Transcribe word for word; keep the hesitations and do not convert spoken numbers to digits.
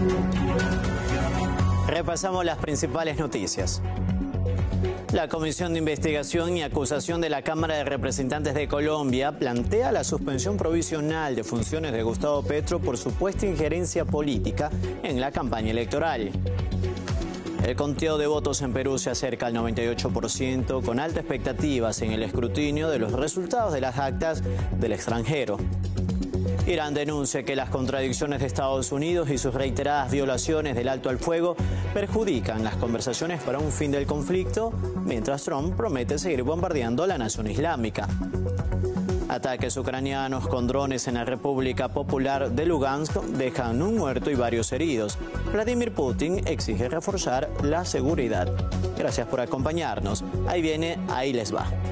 Repasamos las principales noticias. La Comisión de Investigación y Acusación de la Cámara de Representantes de Colombia plantea la suspensión provisional de funciones de Gustavo Petro por supuesta injerencia política en la campaña electoral. El conteo de votos en Perú se acerca al noventa y ocho por ciento, con altas expectativas en el escrutinio de los resultados de las actas del extranjero. Irán denuncia que las contradicciones de Estados Unidos y sus reiteradas violaciones del alto al fuego perjudican las conversaciones para un fin del conflicto, mientras Trump promete seguir bombardeando la nación islámica. Ataques ucranianos con drones en la República Popular de Lugansk dejan un muerto y varios heridos. Vladimir Putin exige reforzar la seguridad. Gracias por acompañarnos. Ahí viene, ahí les va.